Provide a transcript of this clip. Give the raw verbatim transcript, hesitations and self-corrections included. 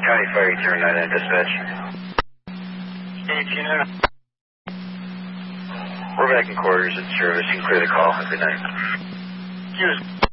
County Fire, turn nine in dispatch. eighteen F. We're back in quarters at service. You can clear the call. Good night. Cheers.